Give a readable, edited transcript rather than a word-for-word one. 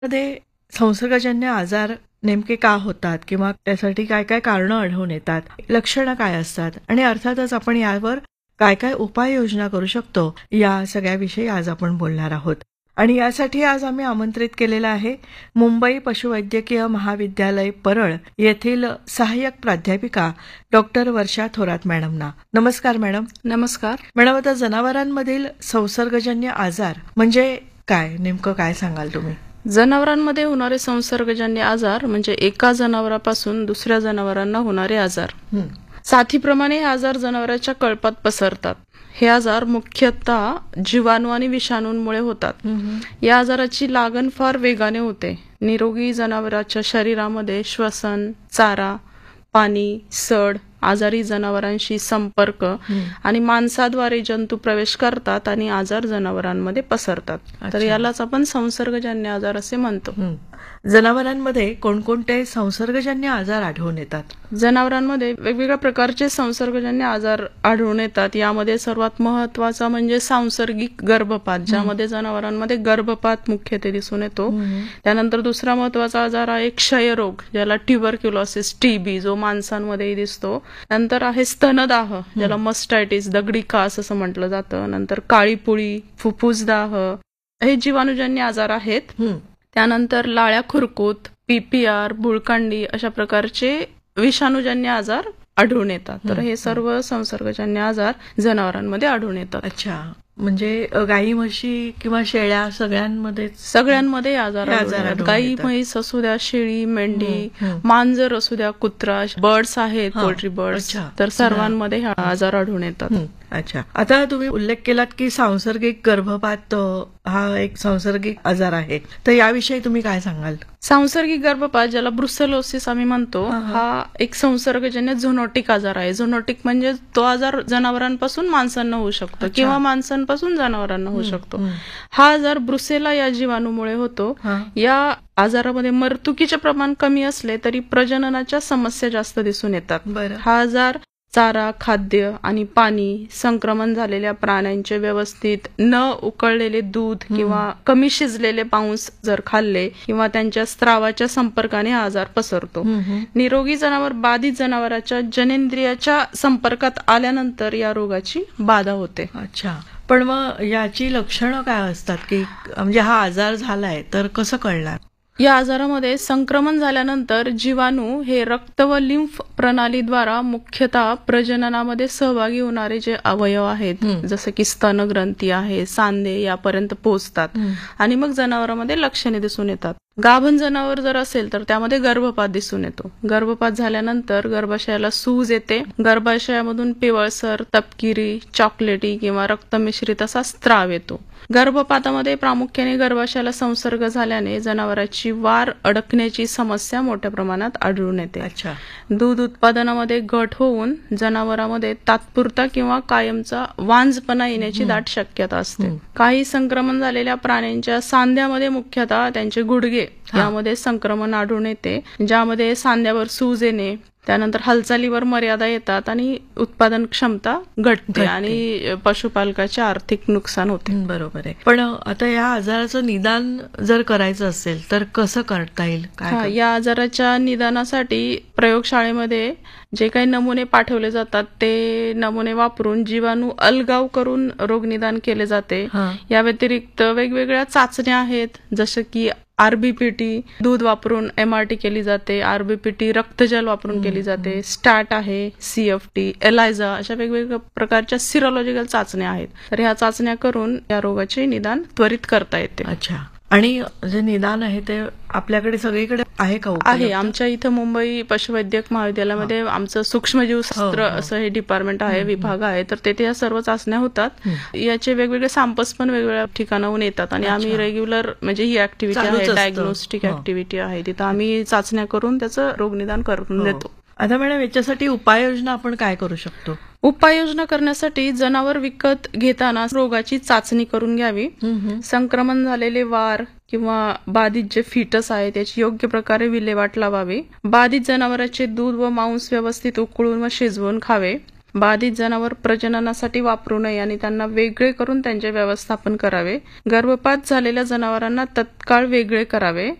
मध्ये संसर्गजन्य आजार नेमके का होतात किंवा त्यासाठी काय काय कारणं आढळून येतात, लक्षणं काय असतात आणि अर्थातच आपण यावर काय काय उपाययोजना करू शकतो, या सगळ्याविषयी आज आपण बोलणार आहोत. आणि यासाठी आज आम्ही आमंत्रित केलेलं आहे मुंबई पशुवैद्यकीय महाविद्यालय परळ येथील सहाय्यक प्राध्यापिका डॉक्टर वर्षा थोरात मॅडमना. नमस्कार मॅडम. नमस्कार मॅडम, आता जनावरांमधील संसर्गजन्य आजार म्हणजे काय, नेमकं काय सांगाल तुम्ही? जनावरांमध्ये होणारे संसर्गजन्य आजार म्हणजे एका जनावरापासून दुसऱ्या जनावरांना होणारे आजार. साथीप्रमाणे हे आजार जनावरांच्या कळपात पसरतात. हे आजार मुख्यतः जीवाणू आणि विषाणूंमुळे होतात. या आजाराची लागण फार वेगाने होते. निरोगी जनावरांच्या शरीरामध्ये श्वसन, चारा, पाणी, सड, आजारी जनावरांशी संपर्क आणि मांसाद्वारे जंतू प्रवेश करतात आणि आजार जनावरांमध्ये पसरतात. तर यालाच आपण संसर्गजन्य आजार असे म्हणतो. जनावरांमध्ये कोणकोणते संसर्गजन्य आजार आढळून येतात? जनावरांमध्ये वेगवेगळ्या प्रकारचे संसर्गजन्य आजार आढळून येतात. यामध्ये सर्वात महत्वाचा म्हणजे सांसर्गिक गर्भपात, ज्यामध्ये जनावरांमध्ये गर्भपात मुख्यत्वे दिसून येतो. त्यानंतर दुसरा महत्वाचा आजार आहे क्षयरोग, ज्याला ट्युबरक्युलोसिस, टीबी, जो माणसांमध्येही दिसतो. नंतर आहे स्तनदाह, ज्याला मस्टायटिस, दगडी कास असं म्हटलं जातं. नंतर काळीपुळी, फुफ्फुसदाह, हे जीवाणूजन्य आजार आहेत. त्यानंतर लाळ्या खुरकूत, पीपीआर, बुळकांडी अशा प्रकारचे विषाणूजन्य आजार आढळून येतात. तर हे सर्व संसर्गजन्य आजार जनावरांमध्ये आढळून येतात. अच्छा, म्हणजे गाई, म्हशी किंवा शेळ्या सगळ्यांमध्ये आजार आढळतात. गाई, म्हैस असू द्या, शेळी, मेंढी, मांजर असू द्या, कुत्रा, बर्ड्स आहेत, पोल्ट्री बर्ड्स, तर सर्वांमध्ये हा आजार आढळून येतात. अच्छा, आता तुम्ही उल्लेख केलात की सांसर्गिक गर्भपात हा एक सांसर्गिक आजार आहे, तर याविषयी तुम्ही काय सांगाल? सांसर्गिक गर्भपात, ज्याला ब्रुसेलोसिस आम्ही म्हणतो, हा एक संसर्गजन्य झोनोटिक आजार आहे. झोनोटिक म्हणजे तो आजार जनावरांपासून माणसांना होऊ शकतो किंवा माणसांपासून जनावरांना होऊ शकतो. हा आजार ब्रुसेला या जीवाणूमुळे होतो. या आजारामध्ये मरतुकीचे प्रमाण कमी असले तरी प्रजननाच्या समस्या जास्त दिसून येतात. हा आजार चारा, खाद्य आणि पाणी, संक्रमण झालेल्या प्राण्यांचे व्यवस्थित न उकळलेले दूध किंवा कमी शिजलेले मांस जर खाल्ले किंवा त्यांच्या स्त्रावाच्या संपर्काने हा आजार पसरतो. निरोगी जनावर बाधित जनावराच्या जनेंद्रियाच्या संपर्कात आल्यानंतर या रोगाची बाधा होते. अच्छा, पण मग याची लक्षणं काय असतात की म्हणजे हा आजार झालाय तर कसं कळणार? या आजारामध्ये संक्रमण झाल्यानंतर जीवाणू हे रक्त व लिम्फ प्रणालीद्वारा मुख्यतः प्रजननामध्ये सहभागी होणारे जे अवयव आहेत, जसं की स्तनग्रंथी आहे, सांधे, यापर्यंत पोहोचतात आणि मग जनावरांमध्ये लक्षणे दिसून येतात. गाभण जनावर जर असेल तर त्यामध्ये गर्भपात दिसून येतो. गर्भपात झाल्यानंतर गर्भाशयाला सूज येते. गर्भाशयामधून पिवळसर, तपकिरी, चॉकलेटी किंवा रक्तमिश्रित असा स्त्राव येतो. गर्भपातामध्ये प्रामुख्याने गर्भाशयाला संसर्ग झाल्याने जनावराची वार अडकण्याची समस्या मोठ्या प्रमाणात आढळून येते. अच्छा, दूध उत्पादनामध्ये घट होऊन जनावरांमध्ये तात्पुरता किंवा कायमचा वांझपणा येण्याची दाट शक्यता असते. काही संक्रमण झालेल्या प्राण्यांच्या सांध्यामध्ये मुख्यतः त्यांचे गुडघे यामध्ये संक्रमण आढळून येते, ज्यामध्ये सांध्यावर सूज येणे, त्यानंतर हालचालीवर मर्यादा येतात आणि उत्पादन क्षमता घटते आणि पशुपालकाचे आर्थिक नुकसान होते. बरोबर आहे. पण आता या आजाराचं निदान जर करायचं असेल तर कसं करता येईल? या आजाराच्या निदानासाठी प्रयोगशाळेमध्ये जे काही नमुने पाठवले जातात ते नमुने वापरून जीवाणू अलगाव करून रोगनिदान केले जाते. या व्यतिरिक्त वेगवेगळ्या चाचण्या आहेत, जसं की आरबीपीटी दूध वापरून एमआरटी केली जाते, आरबीपीटी रक्तजल वापरून केली जाते, स्टॅट आहे, सीएफटी, एलायझा, अशा वेगवेगळ्या प्रकारच्या सिरोलॉजिकल चाचण्या आहेत. तर ह्या चाचण्या करून या रोगाचे निदान त्वरित करता येते. अच्छा, आणि जे निदान आहे ते आपल्याकडे सगळीकडे आहे का? आहे. आमच्या इथं मुंबई पशुवैद्यक महाविद्यालयामध्ये आमचं सूक्ष्मजीवशास्त्र असं हे डिपार्टमेंट आहे, विभाग आहे, तर तेथे या सर्व चाचण्या होतात. याचे वेगवेगळे सॅम्पल्स पण वेगवेगळ्या ठिकाणाहून येतात आणि आम्ही रेग्युलर म्हणजे ही ऍक्टिव्हिटी आहे, डायग्नोस्टिक ऍक्टिव्हिटी आहे, तिथं आम्ही चाचण्या करून त्याचं रोगनिदान करून देतो. आता मॅडम, याच्यासाठी उपाययोजना आपण काय करू शकतो? उपाययोजना करण्यासाठी जनावर विकत घेताना रोगाची चाचणी करून घ्यावी. संक्रमण झालेले वार किंवा बाधित जे फिटस आहे त्याची योग्य प्रकारे विल्हेवाट लावावी. बाधित जनावरांचे दूध व मांस व्यवस्थित उकळून व शिजवून खावे. बाधित जनावर प्रजननासाठी वापरू नये आणि त्यांना वेगळे करून त्यांचे व्यवस्थापन करावे. गर्भपात झालेल्या जनावरांना तत्काळ वेगळे करावे.